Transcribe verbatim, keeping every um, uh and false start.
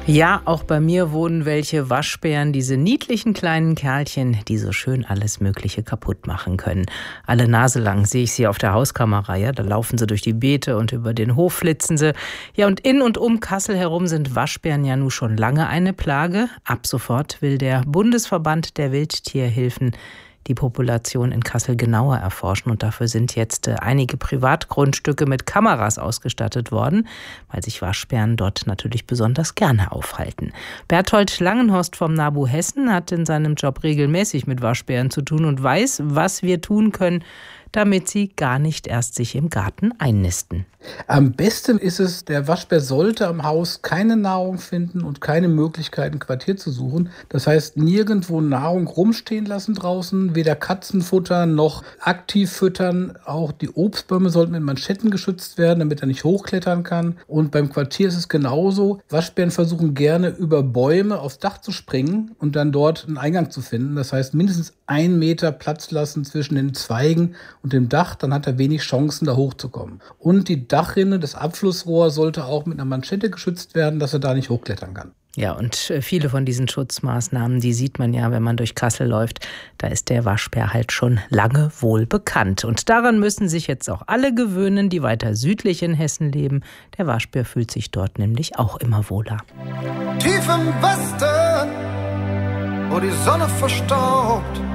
Ja, auch bei mir wohnen welche Waschbären, diese niedlichen kleinen Kerlchen, die so schön alles Mögliche kaputt machen können. Alle Nase lang sehe ich sie auf der Hauskamera, ja, da laufen sie durch die Beete und über den Hof flitzen sie. Ja, und in und um Kassel herum sind Waschbären ja nun schon lange eine Plage. Ab sofort will der Bundesverband der Wildtierhilfen die Population in Kassel genauer erforschen. Und dafür sind jetzt äh, einige Privatgrundstücke mit Kameras ausgestattet worden, weil sich Waschbären dort natürlich besonders gerne aufhalten. Berthold Langenhorst vom NABU Hessen hat in seinem Job regelmäßig mit Waschbären zu tun und weiß, was wir tun können, damit sie gar nicht erst sich im Garten einnisten. Am besten ist es, der Waschbär sollte am Haus keine Nahrung finden und keine Möglichkeit, ein Quartier zu suchen. Das heißt, nirgendwo Nahrung rumstehen lassen draußen, weder Katzen futtern noch aktiv füttern. Auch die Obstbäume sollten mit Manschetten geschützt werden, damit er nicht hochklettern kann. Und beim Quartier ist es genauso. Waschbären versuchen gerne über Bäume aufs Dach zu springen und dann dort einen Eingang zu finden. Das heißt, mindestens einen Meter Platz lassen zwischen den Zweigen und dem Dach, dann hat er wenig Chancen, da hochzukommen. Und die Dachrinne, das Abflussrohr sollte auch mit einer Manschette geschützt werden, dass er da nicht hochklettern kann. Ja, und viele von diesen Schutzmaßnahmen, die sieht man ja, wenn man durch Kassel läuft. Da ist der Waschbär halt schon lange wohl bekannt. Und daran müssen sich jetzt auch alle gewöhnen, die weiter südlich in Hessen leben. Der Waschbär fühlt sich dort nämlich auch immer wohler. Tief im Westen, wo die Sonne verstaubt,